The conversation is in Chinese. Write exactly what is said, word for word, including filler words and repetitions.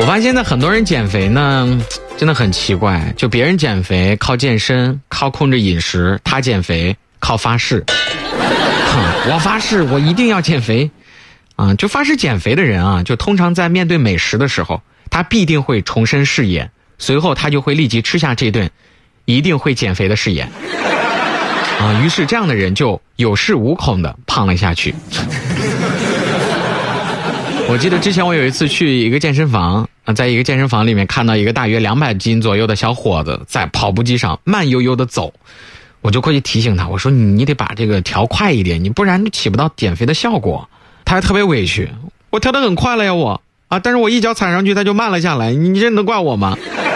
发现现在很多人减肥呢真的很奇怪，就别人减肥靠健身靠控制饮食，他减肥靠发誓我发誓我一定要减肥啊！就发誓减肥的人啊，就通常在面对美食的时候，他必定会重申誓言，随后他就会立即吃下这顿一定会减肥的誓言啊，于是这样的人就有恃无恐的胖了下去。我记得之前我有一次去一个健身房啊，在一个健身房里面看到一个大约两百斤左右的小伙子在跑步机上慢悠悠的走，我就过去提醒他，我说你你得把这个调快一点，你不然就起不到减肥的效果。他还特别委屈，我调得很快了呀我啊，但是我一脚踩上去他就慢了下来，你这能怪我吗？